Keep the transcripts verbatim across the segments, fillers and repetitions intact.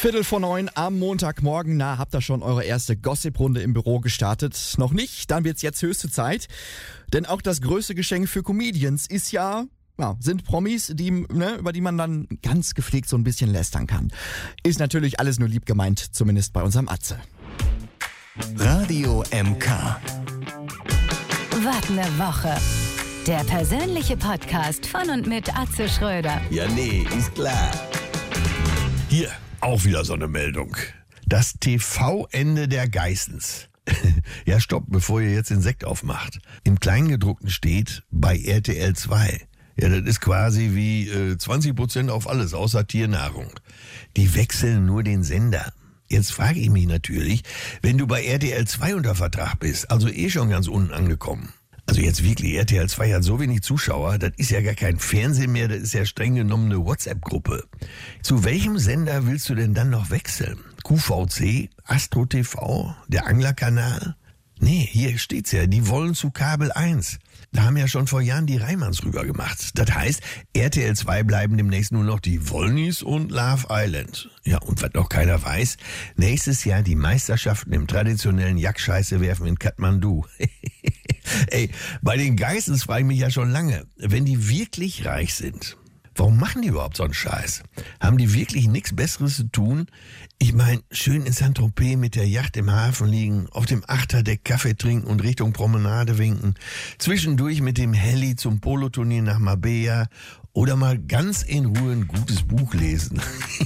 Viertel vor neun am Montagmorgen. Na, habt ihr schon eure erste Gossip-Runde im Büro gestartet? Noch nicht? Dann wird's jetzt höchste Zeit. Denn auch das größte Geschenk für Comedians ist ja, ja sind Promis, die, ne, über die man dann ganz gepflegt so ein bisschen lästern kann. Ist natürlich alles nur lieb gemeint, zumindest bei unserem Atze. Radio M K. Was ne Woche. Der persönliche Podcast von und mit Atze Schröder. Ja, nee, ist klar. Hier, auch wieder so eine Meldung. Das T V-Ende der Geissens. Ja, stopp, bevor ihr jetzt den Sekt aufmacht. Im Kleingedruckten steht bei R T L zwei. Ja, das ist quasi wie äh, zwanzig Prozent auf alles, außer Tiernahrung. Die wechseln nur den Sender. Jetzt frage ich mich natürlich, wenn du bei R T L zwei unter Vertrag bist, also eh schon ganz unten angekommen. Also jetzt wirklich, R T L zwei hat so wenig Zuschauer, das ist ja gar kein Fernsehen mehr, das ist ja streng genommen eine WhatsApp-Gruppe. Zu welchem Sender willst du denn dann noch wechseln? Q V C, Astro T V, der Anglerkanal? Nee, hier steht's ja, die wollen zu Kabel eins. Da haben ja schon vor Jahren die Reimanns rüber gemacht. Das heißt, R T L zwei bleiben demnächst nur noch die Wollnys und Love Island. Ja, und was noch keiner weiß, nächstes Jahr die Meisterschaften im traditionellen Jackscheiße werfen in Kathmandu. Ey, bei den Geissens frage ich mich ja schon lange, wenn die wirklich reich sind, warum machen die überhaupt so einen Scheiß? Haben die wirklich nichts Besseres zu tun? Ich meine, schön in Saint-Tropez mit der Yacht im Hafen liegen, auf dem Achterdeck Kaffee trinken und Richtung Promenade winken, zwischendurch mit dem Heli zum Poloturnier nach Marbella oder mal ganz in Ruhe ein gutes Buch lesen.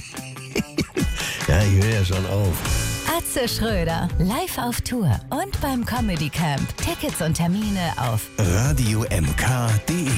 Ja, ich höre ja schon auf. Atze Schröder, live auf Tour und beim Comedy Camp. Tickets und Termine auf Radio M K punkt de